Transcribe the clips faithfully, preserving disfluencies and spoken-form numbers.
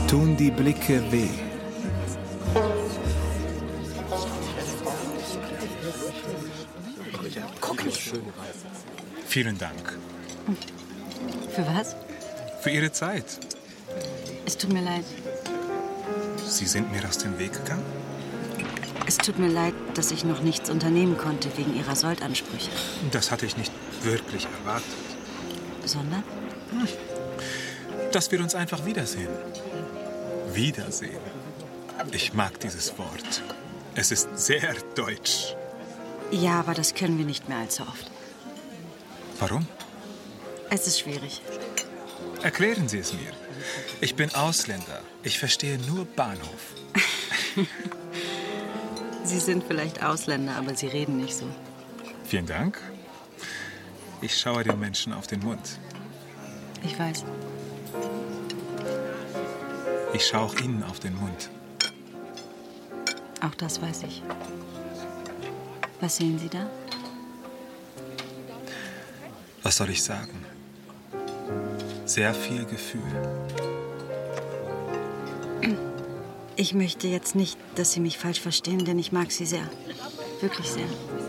tun die Blicke weh. Guck nicht. Vielen Dank. Für was? Für Ihre Zeit. Es tut mir leid. Sie sind mir aus dem Weg gegangen? Es tut mir leid, dass ich noch nichts unternehmen konnte wegen Ihrer Soldansprüche. Das hatte ich nicht wirklich erwartet. Sondern? Hm. Dass wir uns einfach wiedersehen. Wiedersehen. Ich mag dieses Wort. Es ist sehr deutsch. Ja, aber das können wir nicht mehr allzu oft. Warum? Es ist schwierig. Erklären Sie es mir. Ich bin Ausländer. Ich verstehe nur Bahnhof. Sie sind vielleicht Ausländer, aber Sie reden nicht so. Vielen Dank. Ich schaue den Menschen auf den Mund. Ich weiß. Ich schaue auch Ihnen auf den Mund. Auch das weiß ich. Was sehen Sie da? Was soll ich sagen? Sehr viel Gefühl. Ich möchte jetzt nicht, dass Sie mich falsch verstehen, denn ich mag Sie sehr. Wirklich sehr.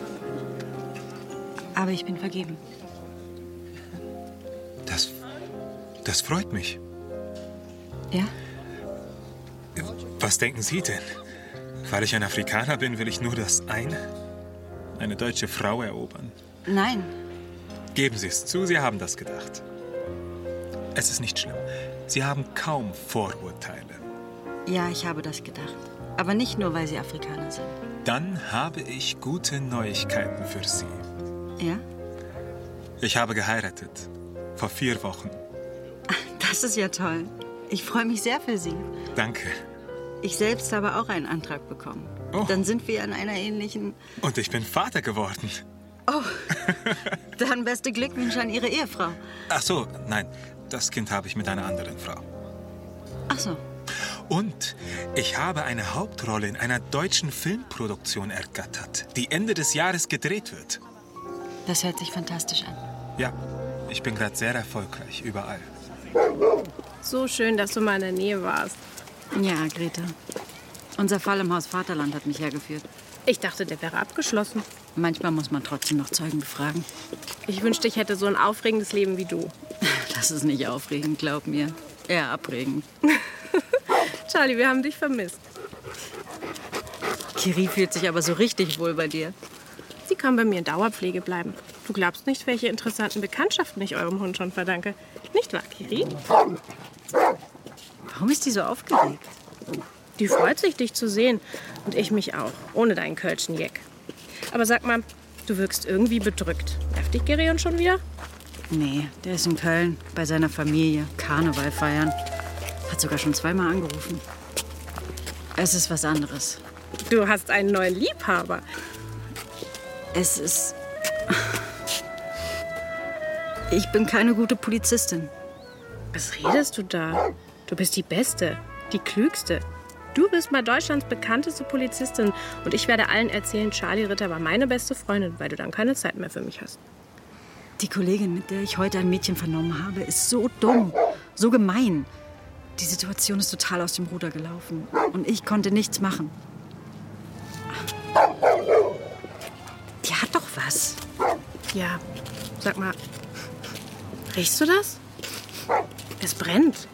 Aber ich bin vergeben. Das, das freut mich. Ja? Was denken Sie denn? Weil ich ein Afrikaner bin, will ich nur das eine? Eine deutsche Frau erobern? Nein. Geben Sie es zu, Sie haben das gedacht. Es ist nicht schlimm. Sie haben kaum Vorurteile. Ja, ich habe das gedacht. Aber nicht nur, weil Sie Afrikaner sind. Dann habe ich gute Neuigkeiten für Sie. Ja? Ich habe geheiratet. Vor vier Wochen. Das ist ja toll. Ich freue mich sehr für Sie. Danke. Ich selbst habe auch einen Antrag bekommen. Oh. Dann sind wir an einer ähnlichen... Und ich bin Vater geworden. Oh, dann beste Glückwünsche an Ihre Ehefrau. Ach so, nein. Das Kind habe ich mit einer anderen Frau. Ach so. Und ich habe eine Hauptrolle in einer deutschen Filmproduktion ergattert, die Ende des Jahres gedreht wird. Das hört sich fantastisch an. Ja, ich bin gerade sehr erfolgreich, überall. So schön, dass du mal in der Nähe warst. Ja, Greta. Unser Fall im Haus Vaterland hat mich hergeführt. Ich dachte, der wäre abgeschlossen. Manchmal muss man trotzdem noch Zeugen befragen. Ich wünschte, ich hätte so ein aufregendes Leben wie du. Das ist nicht aufregend, glaub mir. Eher abregend. Charlie, wir haben dich vermisst. Kiri fühlt sich aber so richtig wohl bei dir. Sie kann bei mir in Dauerpflege bleiben. Du glaubst nicht, welche interessanten Bekanntschaften ich eurem Hund schon verdanke. Nicht wahr, Kiri? Warum ist die so aufgeregt? Die freut sich, dich zu sehen. Und ich mich auch, ohne deinen kölschen Jeck. Aber sag mal, du wirkst irgendwie bedrückt. Nervt dich Gerion schon wieder? Nee, der ist in Köln bei seiner Familie. Karneval feiern. Hat sogar schon zweimal angerufen. Es ist was anderes. Du hast einen neuen Liebhaber. Es ist... Ich bin keine gute Polizistin. Was redest du da? Du bist die Beste, die Klügste. Du bist mal Deutschlands bekannteste Polizistin. Und ich werde allen erzählen, Charlie Ritter war meine beste Freundin, weil du dann keine Zeit mehr für mich hast. Die Kollegin, mit der ich heute ein Mädchen vernommen habe, ist so dumm, so gemein. Die Situation ist total aus dem Ruder gelaufen. Und ich konnte nichts machen. Die hat doch was. Ja, sag mal, riechst du das? Es brennt.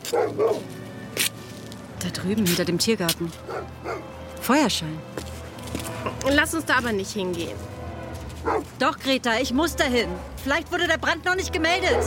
Da drüben, hinter dem Tiergarten. Feuerschein. Lass uns da aber nicht hingehen. Doch, Greta, ich muss dahin. Vielleicht wurde der Brand noch nicht gemeldet.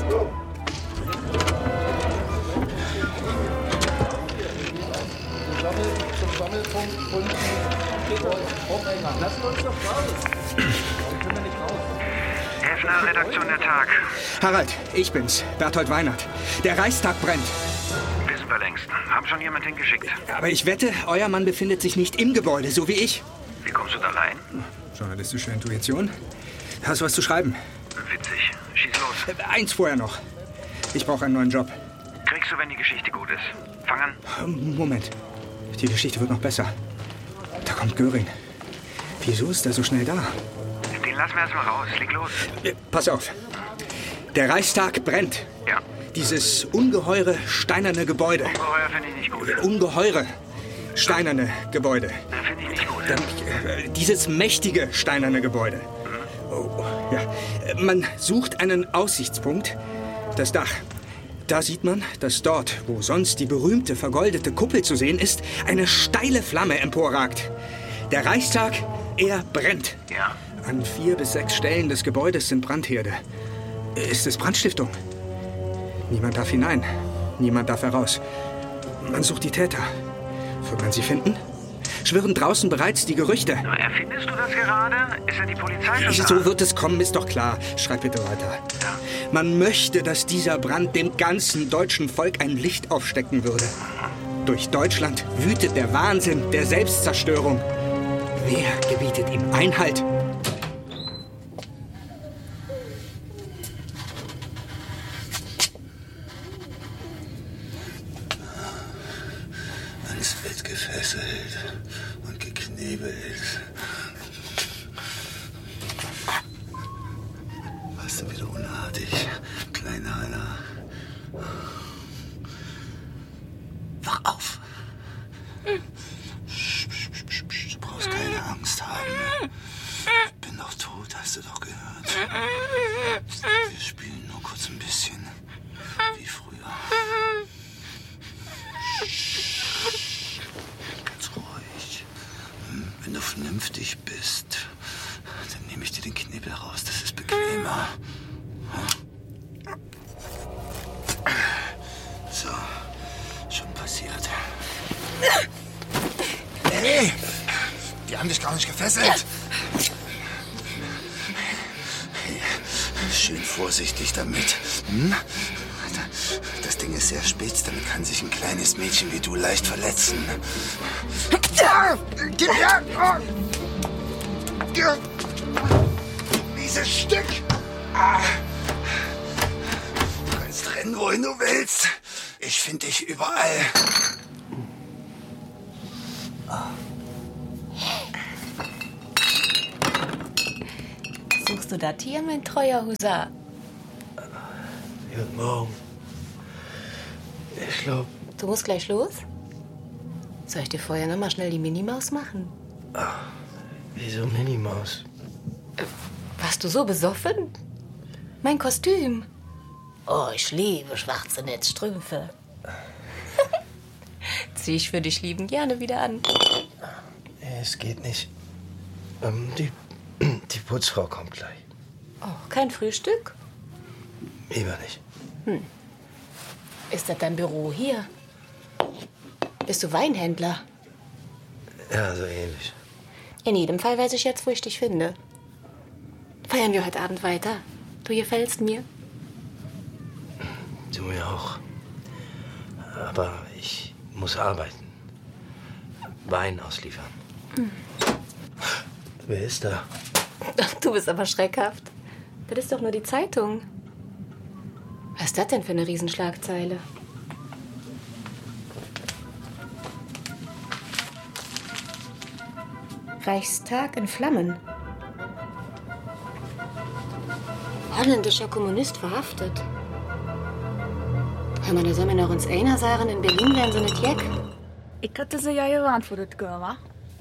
Zum Sammelpunkt und lassen wir uns doch raus. Dann können wir nicht raus. Hefner, Redaktion der Tag. Harald, ich bin's, Berthold Weinert. Der Reichstag brennt. Wissen wir längst. Haben schon jemand hingeschickt. Aber ich wette, euer Mann befindet sich nicht im Gebäude, so wie ich. Wie kommst du da rein? Journalistische Intuition. Hast du was zu schreiben? Witzig. Schieß los. Eins vorher noch. Ich brauche einen neuen Job. Kriegst du, wenn die Geschichte gut ist. Fang an. Moment. Die Geschichte wird noch besser. Da kommt Göring. Wieso ist er so schnell da? Den lassen wir erst mal raus. Leg los. Pass auf. Der Reichstag brennt. Ja. Dieses ungeheure steinerne Gebäude. Ungeheuer finde ich nicht gut. Ungeheure steinerne Gebäude. Finde ich nicht gut. Dann, äh, dieses mächtige steinerne Gebäude. Oh, ja. Man sucht einen Aussichtspunkt. Das Dach. Da sieht man, dass dort, wo sonst die berühmte vergoldete Kuppel zu sehen ist, eine steile Flamme emporragt. Der Reichstag, er brennt. Ja. An vier bis sechs Stellen des Gebäudes sind Brandherde. Ist es Brandstiftung? Niemand darf hinein. Niemand darf heraus. Man sucht die Täter. Wird man sie finden? Schwirren draußen bereits die Gerüchte. Na, erfindest du das gerade? Ist ja die Polizei schon da? So wird es kommen, ist doch klar. Schreib bitte weiter. Ja. Man möchte, dass dieser Brand dem ganzen deutschen Volk ein Licht aufstecken würde. Durch Deutschland wütet der Wahnsinn der Selbstzerstörung. Wer gebietet ihm Einhalt? Ans Bett gefesselt und geknebelt. Warst du wieder unartig, kleine Hanna? Wach auf! Psch, psch, psch, psch, du brauchst keine Angst haben. Ich bin doch tot, hast du doch gehört. Wir spielen nur kurz ein bisschen, wie früher. Ganz ruhig. Wenn du vernünftig bist, dann nehme ich dir den Knebel raus. Das ist bequemer. So, schon passiert. Hey, die haben dich gar nicht gefesselt. Hey, schön vorsichtig damit. Hm? Das Ding ist sehr spitz, damit kann sich ein kleines Mädchen wie du leicht verletzen. Gib her! Dieses Stück! Du kannst rennen, wohin du willst. Ich finde dich überall. Suchst du das hier, mein treuer Husar? Guten Morgen. Ich glaube... Du musst gleich los? Soll ich dir vorher noch mal schnell die Minimaus machen? Ach, wieso Minimaus? Äh, warst du so besoffen? Mein Kostüm. Oh, ich liebe schwarze Netzstrümpfe. Zieh ich für dich lieben gerne wieder an. Es geht nicht. Ähm, die, die Putzfrau kommt gleich. Oh, kein Frühstück? Lieber nicht. Hm. Ist das dein Büro hier? Bist du Weinhändler? Ja, so ähnlich. In jedem Fall weiß ich jetzt, wo ich dich finde. Feiern wir heute Abend weiter? Du gefällst mir. Du mir auch. Aber ich muss arbeiten. Wein ausliefern. Hm. Wer ist da? Du bist aber schreckhaft. Das ist doch nur die Zeitung. Was ist das denn für eine Riesenschlagzeile? Reichstag in Flammen. Holländischer Kommunist verhaftet. Hör mal, da soll mir noch ins Einer sagen, in Berlin wären sie nicht jeck. Ich hatte sie ja gewarnt vor das Girl,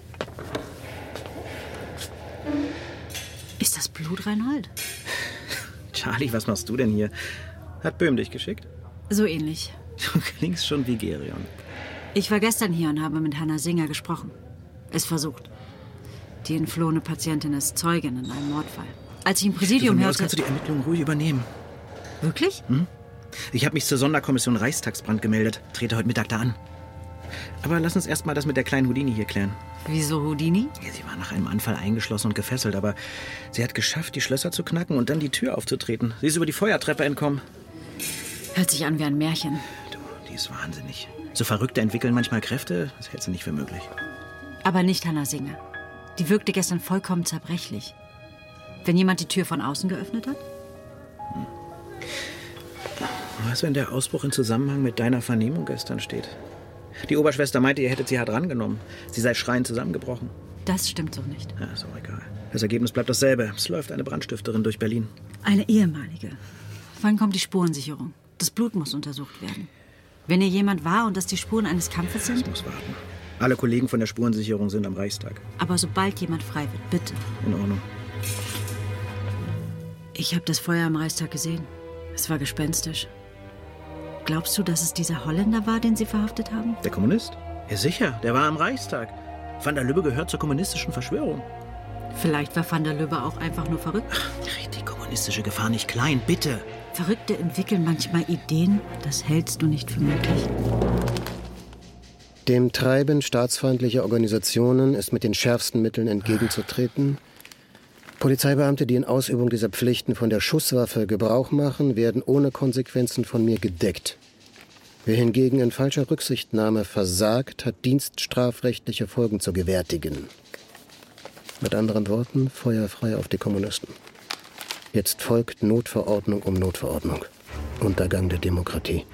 Ist das Blut, Reinhold? Charlie, was machst du denn hier? Hat Böhm dich geschickt? So ähnlich. Du klingst schon wie Gerion. Ich war gestern hier und habe mit Hanna Singer gesprochen. Es versucht. Die entflohene Patientin ist Zeugin in einem Mordfall. Als ich im Präsidium hörte... hörte... kannst du die Ermittlungen ruhig übernehmen. Wirklich? Hm? Ich habe mich zur Sonderkommission Reichstagsbrand gemeldet. Trete heute Mittag da an. Aber lass uns erst mal das mit der kleinen Houdini hier klären. Wieso Houdini? Ja, sie war nach einem Anfall eingeschlossen und gefesselt, aber sie hat geschafft, die Schlösser zu knacken und dann die Tür aufzutreten. Sie ist über die Feuertreppe entkommen. Hört sich an wie ein Märchen. Du, die ist wahnsinnig. So Verrückte entwickeln manchmal Kräfte, das hältst du nicht für möglich. Aber nicht Hanna Singer. Die wirkte gestern vollkommen zerbrechlich. Wenn jemand die Tür von außen geöffnet hat? Hm. Was, wenn der Ausbruch in Zusammenhang mit deiner Vernehmung gestern steht? Die Oberschwester meinte, ihr hättet sie hart rangenommen. Sie sei schreiend zusammengebrochen. Das stimmt so nicht. Ja, ist auch egal. Das Ergebnis bleibt dasselbe. Es läuft eine Brandstifterin durch Berlin. Eine ehemalige. Wann kommt die Spurensicherung? Das Blut muss untersucht werden. Wenn hier jemand war und das die Spuren eines Kampfes sind... Das muss warten. Alle Kollegen von der Spurensicherung sind am Reichstag. Aber sobald jemand frei wird, bitte. In Ordnung. Ich habe das Feuer am Reichstag gesehen. Es war gespenstisch. Glaubst du, dass es dieser Holländer war, den Sie verhaftet haben? Der Kommunist? Ja, sicher. Der war am Reichstag. Van der Lubbe gehört zur kommunistischen Verschwörung. Vielleicht war Van der Lubbe auch einfach nur verrückt. Ach, die kommunistische Gefahr nicht klein, bitte. Verrückte entwickeln manchmal Ideen. Das hältst du nicht für möglich. Dem Treiben staatsfeindlicher Organisationen ist mit den schärfsten Mitteln entgegenzutreten. Polizeibeamte, die in Ausübung dieser Pflichten von der Schusswaffe Gebrauch machen, werden ohne Konsequenzen von mir gedeckt. Wer hingegen in falscher Rücksichtnahme versagt, hat dienststrafrechtliche Folgen zu gewärtigen. Mit anderen Worten, Feuer frei auf die Kommunisten. Jetzt folgt Notverordnung um Notverordnung. Untergang der Demokratie.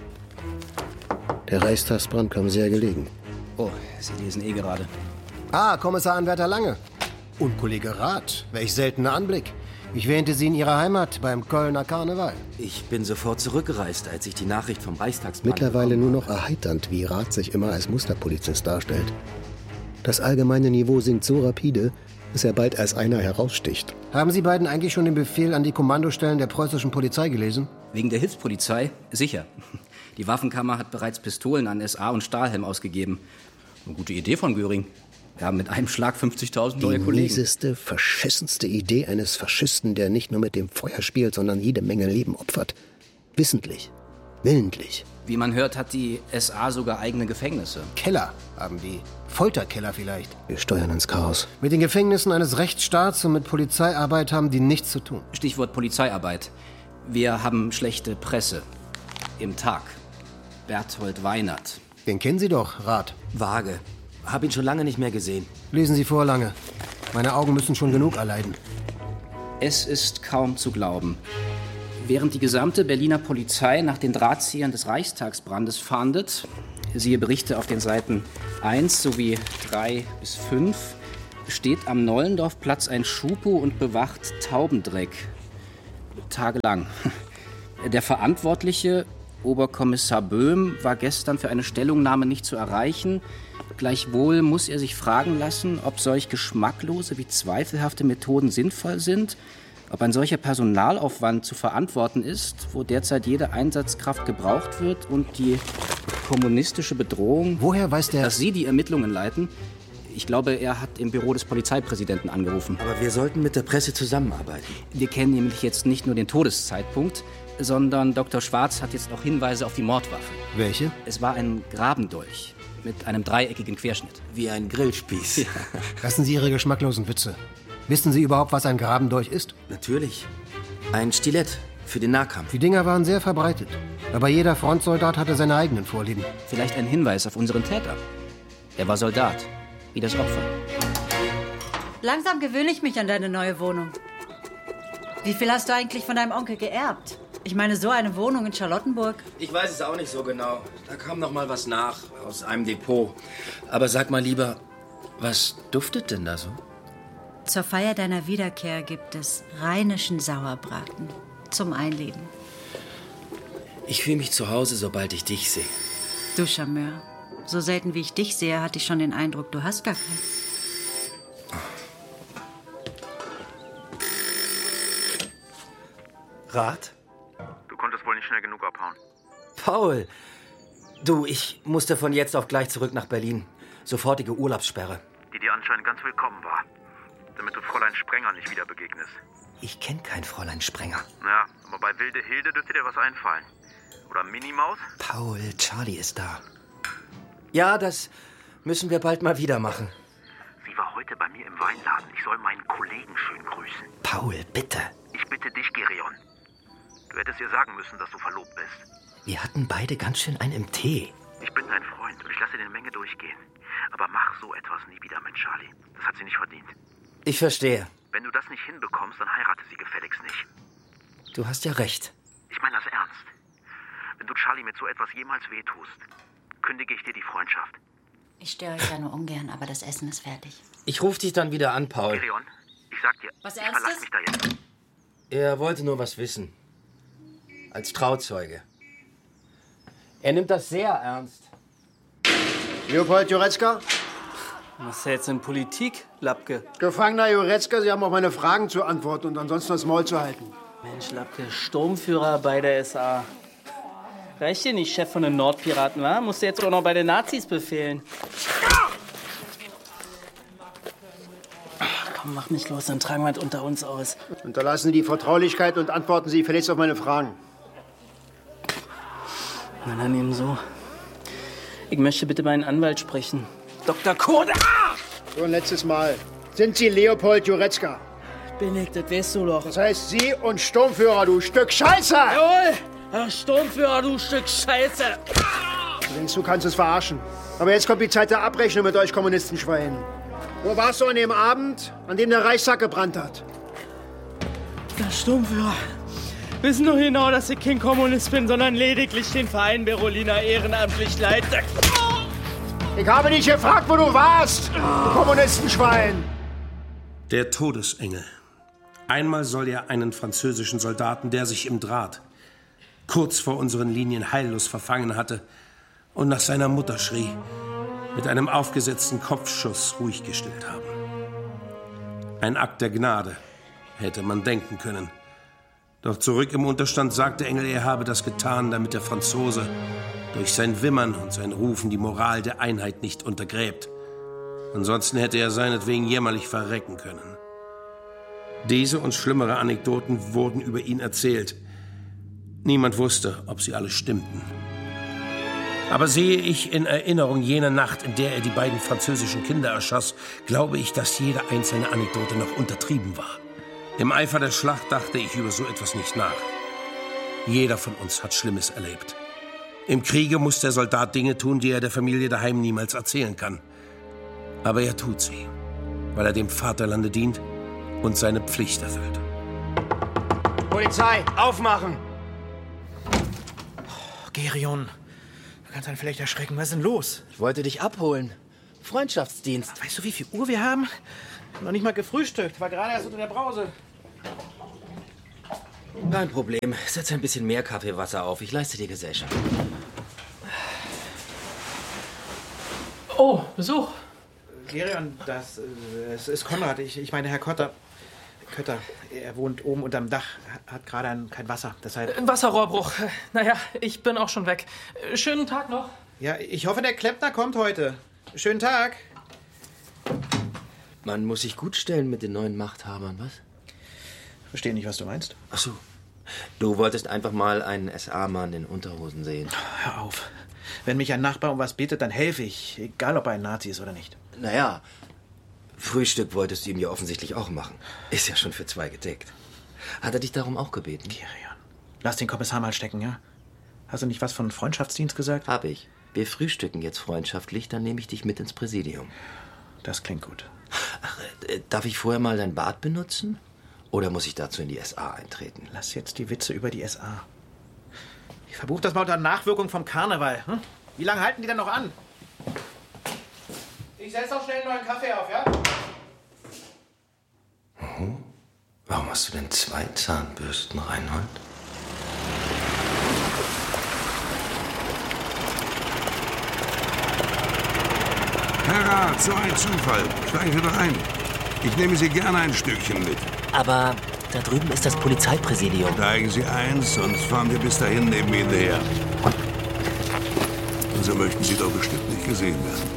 Der Reichstagsbrand kam sehr gelegen. Oh, Sie lesen eh gerade. Ah, Kommissar Anwärter Lange. Und Kollege Rath. Welch seltener Anblick. Ich wähnte Sie in Ihrer Heimat beim Kölner Karneval. Ich bin sofort zurückgereist, als ich die Nachricht vom Reichstagsbrand Mittlerweile nur noch erheiternd, wie Rath sich immer als Musterpolizist darstellt. Das allgemeine Niveau sinkt so rapide, dass er bald als einer heraussticht. Haben Sie beiden eigentlich schon den Befehl an die Kommandostellen der preußischen Polizei gelesen? Wegen der Hilfspolizei? Sicher. Die Waffenkammer hat bereits Pistolen an S A und Stahlhelm ausgegeben. Eine gute Idee von Göring. Wir haben mit einem Schlag fünfzigtausend neue Kollegen. Die mieseste, verschissenste Idee eines Faschisten, der nicht nur mit dem Feuer spielt, sondern jede Menge Leben opfert. Wissentlich. Willentlich. Wie man hört, hat die S A sogar eigene Gefängnisse. Keller haben die. Folterkeller vielleicht. Wir steuern ins Chaos. Mit den Gefängnissen eines Rechtsstaats und mit Polizeiarbeit haben die nichts zu tun. Stichwort Polizeiarbeit. Wir haben schlechte Presse. Im Tag. Berthold Weinert. Den kennen Sie doch, Rath. Vage. Hab ihn schon lange nicht mehr gesehen. Lesen Sie vor, Lange. Meine Augen müssen schon genug erleiden. Es ist kaum zu glauben. Während die gesamte Berliner Polizei nach den Drahtziehern des Reichstagsbrandes fahndet, siehe Berichte auf den Seiten eins sowie drei bis fünf, steht am Nollendorfplatz ein Schupo und bewacht Taubendreck. Tagelang. Der Verantwortliche, Oberkommissar Böhm, war gestern für eine Stellungnahme nicht zu erreichen. Gleichwohl muss er sich fragen lassen, ob solch geschmacklose wie zweifelhafte Methoden sinnvoll sind, ob ein solcher Personalaufwand zu verantworten ist, wo derzeit jede Einsatzkraft gebraucht wird und die kommunistische Bedrohung... Woher weiß der... Dass Sie die Ermittlungen leiten? Ich glaube, er hat im Büro des Polizeipräsidenten angerufen. Aber wir sollten mit der Presse zusammenarbeiten. Wir kennen nämlich jetzt nicht nur den Todeszeitpunkt, sondern Doktor Schwarz hat jetzt auch Hinweise auf die Mordwaffe. Welche? Es war ein Grabendolch mit einem dreieckigen Querschnitt. Wie ein Grillspieß. Ja. Lassen Sie Ihre geschmacklosen Witze. Wissen Sie überhaupt, was ein Grabendolch ist? Natürlich. Ein Stilett für den Nahkampf. Die Dinger waren sehr verbreitet. Aber jeder Frontsoldat hatte seine eigenen Vorlieben. Vielleicht ein Hinweis auf unseren Täter. Er war Soldat, wie das Opfer. Langsam gewöhne ich mich an deine neue Wohnung. Wie viel hast du eigentlich von deinem Onkel geerbt? Ich meine, so eine Wohnung in Charlottenburg. Ich weiß es auch nicht so genau. Da kam noch mal was nach aus einem Depot. Aber sag mal lieber, was duftet denn da so? Zur Feier deiner Wiederkehr gibt es rheinischen Sauerbraten zum Einleben. Ich fühle mich zu Hause, sobald ich dich sehe. Du Charmeur. So selten wie ich dich sehe, hatte ich schon den Eindruck, du hast gar keinen. Rath? Du konntest wohl nicht schnell genug abhauen. Paul! Du, ich musste von jetzt auf gleich zurück nach Berlin. Sofortige Urlaubssperre. Die dir anscheinend ganz willkommen war. Damit du Fräulein Sprenger nicht wieder begegnest. Ich kenne kein Fräulein Sprenger. Ja, aber bei Wilde Hilde dürfte dir was einfallen. Oder Minimaus? Paul, Charlie ist da. Ja, das müssen wir bald mal wieder machen. Sie war heute bei mir im Weinladen. Ich soll meinen Kollegen schön grüßen. Paul, bitte. Ich bitte dich, Gereon. Du hättest ihr sagen müssen, dass du verlobt bist. Wir hatten beide ganz schön einen im Tee. Ich bin dein Freund und ich lasse dir eine Menge durchgehen. Aber mach so etwas nie wieder mit Charlie. Das hat sie nicht verdient. Ich verstehe. Wenn du das nicht hinbekommst, dann heirate sie gefälligst nicht. Du hast ja recht. Ich meine das ernst. Wenn du Charlie mit so etwas jemals wehtust, kündige ich dir die Freundschaft. Ich störe euch ja nur ungern, aber das Essen ist fertig. Ich rufe dich dann wieder an, Paul. Gereon, ich sag dir, was ich verlass mich da jetzt. Er wollte nur was wissen. Als Trauzeuge. Er nimmt das sehr ernst. Leopold Jurecka? Was ist jetzt in Politik, Lapke? Gefangener Jurecka, Sie haben auf meine Fragen zu antworten und ansonsten das Maul zu halten. Mensch, Lapke, Sturmführer bei der S A. Reicht dir nicht, Chef von den Nordpiraten, wa? Musst du jetzt auch noch bei den Nazis befehlen. Ach, komm, mach nicht los, dann tragen wir es unter uns aus. Unterlassen Sie die Vertraulichkeit und antworten Sie gefälligst auf meine Fragen. Na dann eben so. Ich möchte bitte meinen Anwalt sprechen. Doktor Koda! So ein letztes Mal. Sind Sie Leopold Jurecka? Bin ich, das weißt du doch. Das heißt Sie und Sturmführer, du Stück Scheiße! Jawohl! Herr Sturmführer, du Stück Scheiße! Du denkst, du kannst es verarschen. Aber jetzt kommt die Zeit der Abrechnung mit euch Kommunistenschweinen. Wo warst du an dem Abend, an dem der Reichstag gebrannt hat? Herr Sturmführer, wissen doch genau, dass ich kein Kommunist bin, sondern lediglich den Verein Berolina ehrenamtlich leite. Ich habe dich gefragt, wo du warst, du Kommunistenschwein! Der Todesengel. Einmal soll er einen französischen Soldaten, der sich im Draht kurz vor unseren Linien heillos verfangen hatte und nach seiner Mutter schrie, mit einem aufgesetzten Kopfschuss ruhig gestellt haben. Ein Akt der Gnade, hätte man denken können. Doch zurück im Unterstand sagte Engel, er habe das getan, damit der Franzose durch sein Wimmern und sein Rufen die Moral der Einheit nicht untergräbt. Ansonsten hätte er seinetwegen jämmerlich verrecken können. Diese und schlimmere Anekdoten wurden über ihn erzählt. Niemand wusste, ob sie alle stimmten. Aber sehe ich in Erinnerung jene Nacht, in der er die beiden französischen Kinder erschoss, glaube ich, dass jede einzelne Anekdote noch untertrieben war. Im Eifer der Schlacht dachte ich über so etwas nicht nach. Jeder von uns hat Schlimmes erlebt. Im Kriege muss der Soldat Dinge tun, die er der Familie daheim niemals erzählen kann. Aber er tut sie, weil er dem Vaterlande dient und seine Pflicht erfüllt. Polizei, aufmachen! Oh, Gerion, du kannst einen vielleicht erschrecken. Was ist denn los? Ich wollte dich abholen. Freundschaftsdienst. Weißt du, wie viel Uhr wir haben? Noch nicht mal gefrühstückt. War gerade erst unter der Brause. Kein Problem. Setz ein bisschen mehr Kaffeewasser auf. Ich leiste dir Gesellschaft. Oh, Besuch. Gerion, das äh, es ist Konrad. Ich, ich meine, Herr Kotter. Kötter, er wohnt oben unterm Dach, hat gerade ein, kein Wasser. Deshalb. Wasserrohrbruch. Naja, ich bin auch schon weg. Schönen Tag noch. Ja, ich hoffe, der Klempner kommt heute. Schönen Tag. Man muss sich gut stellen mit den neuen Machthabern, was? Verstehe nicht, was du meinst. Ach so. Du wolltest einfach mal einen S A-Mann in Unterhosen sehen. Hör auf. Wenn mich ein Nachbar um was bittet, dann helfe ich. Egal, ob er ein Nazi ist oder nicht. Naja, Frühstück wolltest du ihm ja offensichtlich auch machen. Ist ja schon für zwei gedeckt. Hat er dich darum auch gebeten? Gerion, lass den Kommissar mal stecken, ja? Hast du nicht was von Freundschaftsdienst gesagt? Hab ich. Wir frühstücken jetzt freundschaftlich, dann nehme ich dich mit ins Präsidium. Das klingt gut. Ach, äh, darf ich vorher mal dein Bad benutzen? Oder muss ich dazu in die S A eintreten? Lass jetzt die Witze über die S A. Ich verbuche das mal unter Nachwirkung vom Karneval. Hm? Wie lange halten die denn noch an? Ich setze noch schnell einen neuen Kaffee auf, ja? Oh. Warum hast du denn zwei Zahnbürsten, Reinhold? Herr Rat, so ein Zufall. Steigen Sie doch ein. Ich nehme Sie gerne ein Stückchen mit. Aber da drüben ist das Polizeipräsidium. Steigen Sie ein, sonst fahren wir bis dahin neben Ihnen her. Und so möchten Sie doch bestimmt nicht gesehen werden.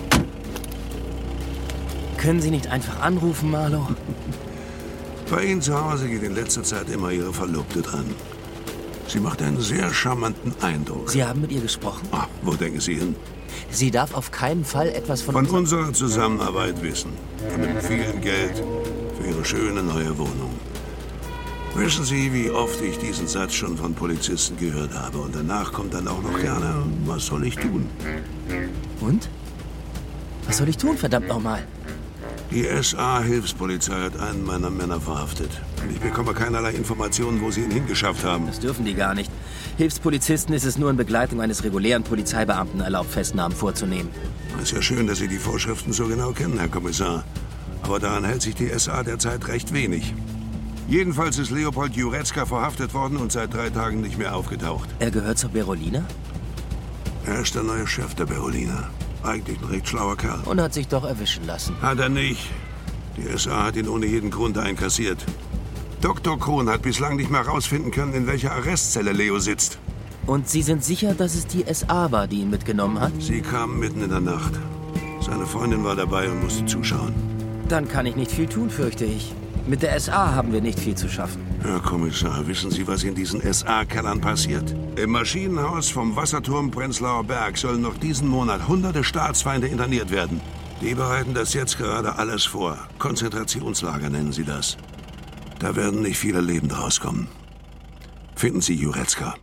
Können Sie nicht einfach anrufen, Marlo? Bei Ihnen zu Hause geht in letzter Zeit immer Ihre Verlobte dran. Sie macht einen sehr charmanten Eindruck. Sie haben mit ihr gesprochen? Ach, wo denken Sie hin? Sie darf auf keinen Fall etwas von... Von unserer Zusammenarbeit wissen. Und mit viel Geld für Ihre schöne neue Wohnung. Wissen Sie, wie oft ich diesen Satz schon von Polizisten gehört habe? Und danach kommt dann auch noch gerne, was soll ich tun? Und? Was soll ich tun, verdammt nochmal? Die S A-Hilfspolizei hat einen meiner Männer verhaftet. Und ich bekomme keinerlei Informationen, wo sie ihn hingeschafft haben. Das dürfen die gar nicht. Hilfspolizisten ist es nur in Begleitung eines regulären Polizeibeamten erlaubt, Festnahmen vorzunehmen. Es ist ja schön, dass Sie die Vorschriften so genau kennen, Herr Kommissar. Aber daran hält sich die S A derzeit recht wenig. Jedenfalls ist Leopold Jurecka verhaftet worden und seit drei Tagen nicht mehr aufgetaucht. Er gehört zur Berolina? Er ist der neue Chef der Berolina. Eigentlich ein recht schlauer Kerl. Und hat sich doch erwischen lassen. Hat er nicht. Die S A hat ihn ohne jeden Grund einkassiert. Doktor Krohn hat bislang nicht mehr herausfinden können, in welcher Arrestzelle Leo sitzt. Und Sie sind sicher, dass es die S A war, die ihn mitgenommen hat? Sie kam mitten in der Nacht. Seine Freundin war dabei und musste zuschauen. Dann kann ich nicht viel tun, fürchte ich. Mit der S A haben wir nicht viel zu schaffen. Herr Kommissar, wissen Sie, was in diesen S A-Kellern passiert? Im Maschinenhaus vom Wasserturm Prenzlauer Berg sollen noch diesen Monat hunderte Staatsfeinde interniert werden. Die bereiten das jetzt gerade alles vor. Konzentrationslager nennen sie das. Da werden nicht viele lebend rauskommen. Finden Sie Jurecka.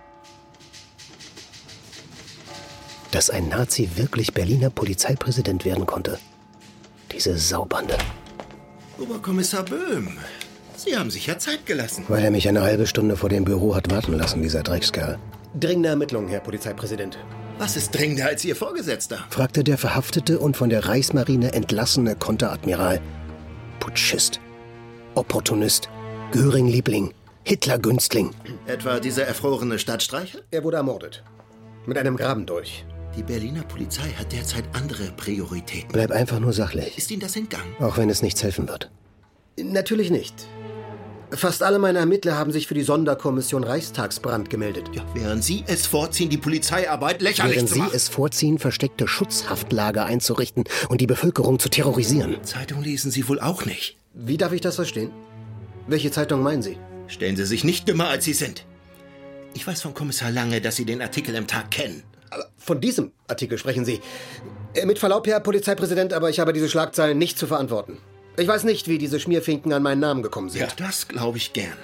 Dass ein Nazi wirklich Berliner Polizeipräsident werden konnte. Diese Saubande. Oberkommissar Böhm, Sie haben sich ja Zeit gelassen. Weil er mich eine halbe Stunde vor dem Büro hat warten lassen, dieser Dreckskerl. Dringende Ermittlungen, Herr Polizeipräsident. Was ist dringender als Ihr Vorgesetzter? Fragte der verhaftete und von der Reichsmarine entlassene Konteradmiral. Putschist, Opportunist, Göring-Liebling, Hitler-Günstling. Etwa dieser erfrorene Stadtstreicher? Er wurde ermordet. Mit einem Grabendolch. Die Berliner Polizei hat derzeit andere Prioritäten. Bleib einfach nur sachlich. Ist Ihnen das entgangen? Auch wenn es nichts helfen wird. Natürlich nicht. Fast alle meine Ermittler haben sich für die Sonderkommission Reichstagsbrand gemeldet. Ja, während Sie es vorziehen, die Polizeiarbeit lächerlich während zu machen. Sie es vorziehen, versteckte Schutzhaftlager einzurichten und die Bevölkerung zu terrorisieren. Zeitung lesen Sie wohl auch nicht. Wie darf ich das verstehen? Welche Zeitung meinen Sie? Stellen Sie sich nicht dümmer, als Sie sind. Ich weiß von Kommissar Lange, dass Sie den Artikel im Tag kennen. Aber von diesem Artikel sprechen Sie. Mit Verlaub, Herr Polizeipräsident, aber ich habe diese Schlagzeilen nicht zu verantworten. Ich weiß nicht, wie diese Schmierfinken an meinen Namen gekommen sind. Ja, das glaube ich gern.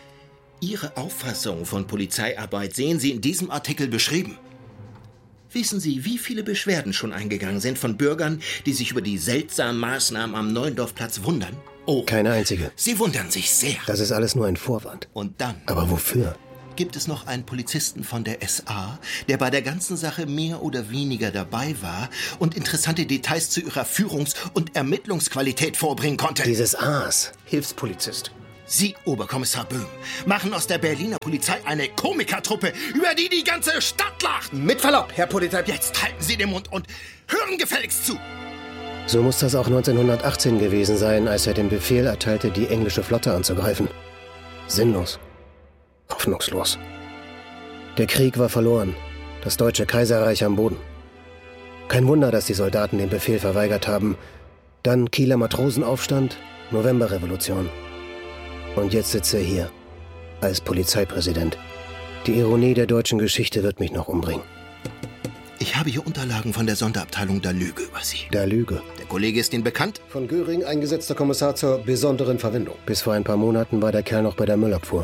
Ihre Auffassung von Polizeiarbeit sehen Sie in diesem Artikel beschrieben. Wissen Sie, wie viele Beschwerden schon eingegangen sind von Bürgern, die sich über die seltsamen Maßnahmen am Neuendorfplatz wundern? Oh, keine einzige. Sie wundern sich sehr. Das ist alles nur ein Vorwand. Und dann? Aber wofür? Gibt es noch einen Polizisten von der S A, der bei der ganzen Sache mehr oder weniger dabei war und interessante Details zu ihrer Führungs- und Ermittlungsqualität vorbringen konnte? Dieses Aas, Hilfspolizist. Sie, Oberkommissar Böhm, machen aus der Berliner Polizei eine Komikertruppe, über die die ganze Stadt lacht. Mit Verlaub, Herr Polizei... Jetzt halten Sie den Mund und hören gefälligst zu. So muss das auch neunzehnhundertachtzehn gewesen sein, als er den Befehl erteilte, die englische Flotte anzugreifen. Sinnlos. Hoffnungslos. Der Krieg war verloren. Das Deutsche Kaiserreich am Boden. Kein Wunder, dass die Soldaten den Befehl verweigert haben. Dann Kieler Matrosenaufstand, Novemberrevolution. Und jetzt sitze er hier, als Polizeipräsident. Die Ironie der deutschen Geschichte wird mich noch umbringen. Ich habe hier Unterlagen von der Sonderabteilung der Lüge über Sie. Der Lüge? Der Kollege ist Ihnen bekannt? Von Göring eingesetzter Kommissar zur besonderen Verwendung. Bis vor ein paar Monaten war der Kerl noch bei der Müllabfuhr.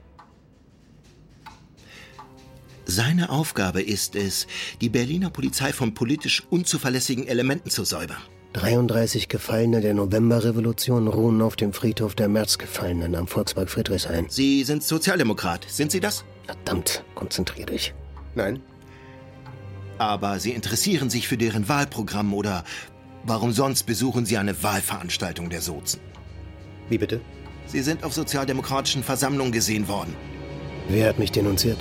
Seine Aufgabe ist es, die Berliner Polizei von politisch unzuverlässigen Elementen zu säubern. dreiunddreißig Gefallene der Novemberrevolution ruhen auf dem Friedhof der Märzgefallenen am Volkspark Friedrichshain. Sie sind Sozialdemokrat, sind Sie das? Verdammt, konzentrier dich. Nein. Aber Sie interessieren sich für deren Wahlprogramm oder warum sonst besuchen Sie eine Wahlveranstaltung der Sozen? Wie bitte? Sie sind auf sozialdemokratischen Versammlungen gesehen worden. Wer hat mich denunziert?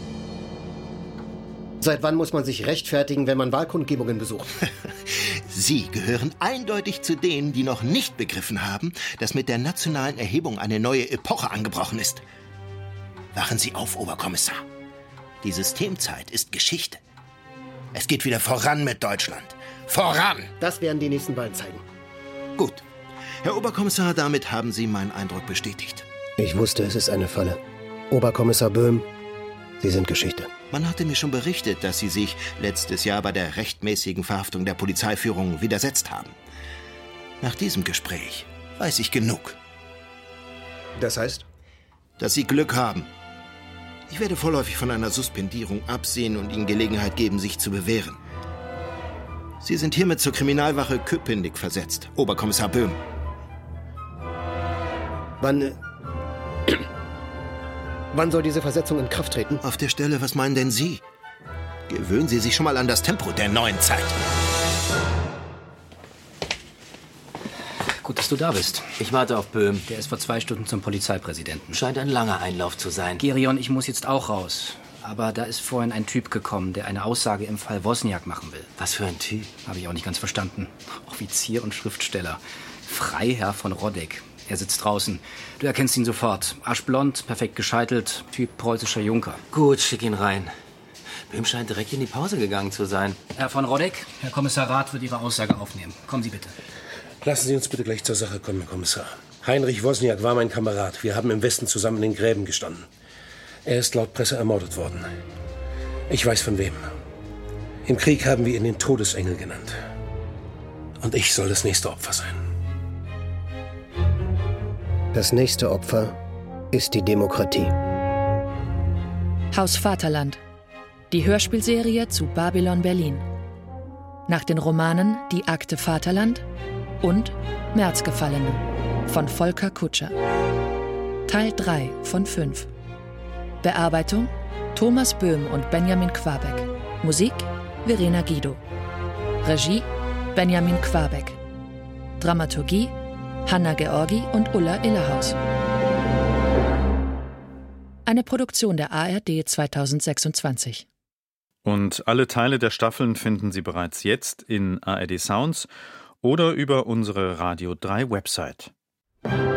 Seit wann muss man sich rechtfertigen, wenn man Wahlkundgebungen besucht? Sie gehören eindeutig zu denen, die noch nicht begriffen haben, dass mit der nationalen Erhebung eine neue Epoche angebrochen ist. Wachen Sie auf, Oberkommissar. Die Systemzeit ist Geschichte. Es geht wieder voran mit Deutschland. Voran! Das werden die nächsten Wahlen zeigen. Gut. Herr Oberkommissar, damit haben Sie meinen Eindruck bestätigt. Ich wusste, es ist eine Falle. Oberkommissar Böhm, Sie sind Geschichte. Man hatte mir schon berichtet, dass Sie sich letztes Jahr bei der rechtmäßigen Verhaftung der Polizeiführung widersetzt haben. Nach diesem Gespräch weiß ich genug. Das heißt? Dass Sie Glück haben. Ich werde vorläufig von einer Suspendierung absehen und Ihnen Gelegenheit geben, sich zu bewähren. Sie sind hiermit zur Kriminalwache Köpenick versetzt, Oberkommissar Böhm. Wann... Äh, wann soll diese Versetzung in Kraft treten? Auf der Stelle, was meinen denn Sie? Gewöhnen Sie sich schon mal an das Tempo der neuen Zeit. Gut, dass du da bist. Ich warte auf Böhm. Der ist vor zwei Stunden zum Polizeipräsidenten. Scheint ein langer Einlauf zu sein. Gerion, ich muss jetzt auch raus. Aber da ist vorhin ein Typ gekommen, der eine Aussage im Fall Wozniak machen will. Was für ein Typ? Habe ich auch nicht ganz verstanden. Offizier und Schriftsteller. Freiherr von Roddeck. Er sitzt draußen. Du erkennst ihn sofort. Aschblond, perfekt gescheitelt, Typ preußischer Junker. Gut, schick ihn rein. Böhm scheint direkt in die Pause gegangen zu sein. Herr von Roddeck, Herr Kommissar Rath wird Ihre Aussage aufnehmen. Kommen Sie bitte. Lassen Sie uns bitte gleich zur Sache kommen, Herr Kommissar. Heinrich Wozniak war mein Kamerad. Wir haben im Westen zusammen in den Gräben gestanden. Er ist laut Presse ermordet worden. Ich weiß von wem. Im Krieg haben wir ihn den Todesengel genannt. Und ich soll das nächste Opfer sein. Das nächste Opfer ist die Demokratie. Haus Vaterland. Die Hörspielserie zu Babylon Berlin. Nach den Romanen Die Akte Vaterland und Märzgefallene von Volker Kutscher. Teil drei von fünf. Bearbeitung Thomas Böhm und Benjamin Quabeck. Musik Verena Guido. Regie Benjamin Quabeck. Dramaturgie Hanna Georgi und Ulla Illerhaus. Eine Produktion der A R D zweitausendsechsundzwanzig. Und alle Teile der Staffeln finden Sie bereits jetzt in A R D Sounds oder über unsere Radio drei Website.